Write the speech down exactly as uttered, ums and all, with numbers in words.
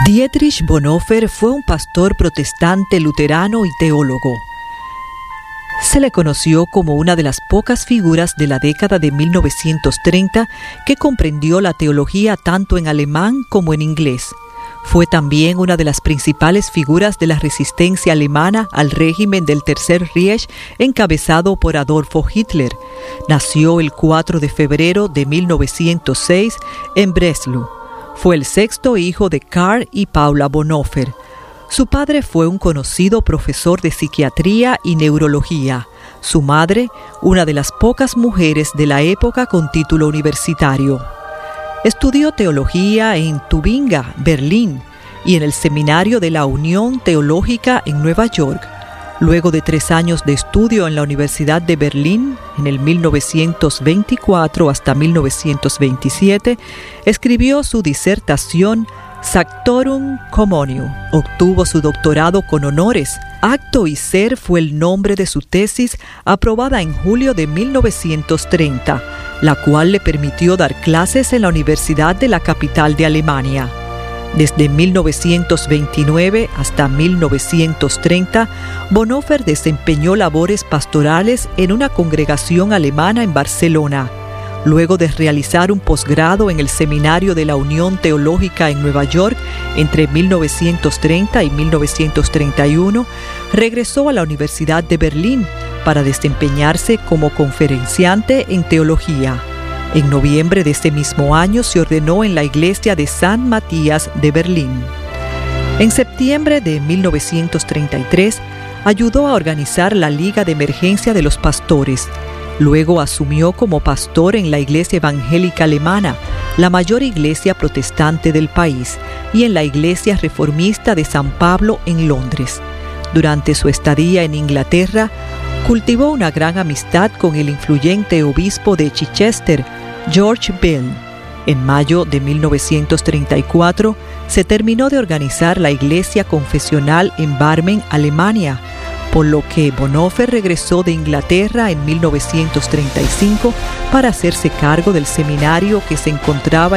Dietrich Bonhoeffer fue un pastor protestante luterano y teólogo. Se le conoció como una de las pocas figuras de la década de mil novecientos treinta que comprendió la teología tanto en alemán como en inglés. Fue también una de las principales figuras de la resistencia alemana al régimen del Tercer Reich encabezado por Adolfo Hitler. Nació el cuatro de febrero de mil novecientos seis en Breslau. Fue el sexto hijo de Karl y Paula Bonhoeffer. Su padre fue un conocido profesor de psiquiatría y neurología. Su madre, una de las pocas mujeres de la época con título universitario. Estudió teología en Tubinga, Berlín, y en el Seminario de la Unión Teológica en Nueva York. Luego de tres años de estudio en la Universidad de Berlín, en el mil novecientos veinticuatro hasta mil novecientos veintisiete, escribió su disertación Sanctorum Communium. Obtuvo su doctorado con honores. Acto y Ser fue el nombre de su tesis, aprobada en julio de mil novecientos treinta, la cual le permitió dar clases en la Universidad de la capital de Alemania. Desde mil novecientos veintinueve hasta mil novecientos treinta, Bonhoeffer desempeñó labores pastorales en una congregación alemana en Barcelona. Luego de realizar un posgrado en el Seminario de la Unión Teológica en Nueva York entre mil novecientos treinta y mil novecientos treinta y uno, regresó a la Universidad de Berlín para desempeñarse como conferenciante en teología. En noviembre de ese mismo año se ordenó en la iglesia de San Matías de Berlín. En septiembre de mil novecientos treinta y tres, ayudó a organizar la Liga de Emergencia de los Pastores. Luego asumió como pastor en la Iglesia Evangélica Alemana, la mayor iglesia protestante del país, y en la Iglesia Reformista de San Pablo en Londres. Durante su estadía en Inglaterra, cultivó una gran amistad con el influyente obispo de Chichester, George Bell. En mayo de mil novecientos treinta y cuatro, se terminó de organizar la iglesia confesional en Barmen, Alemania, por lo que Bonhoeffer regresó de Inglaterra en mil novecientos treinta y cinco para hacerse cargo del seminario que se encontraba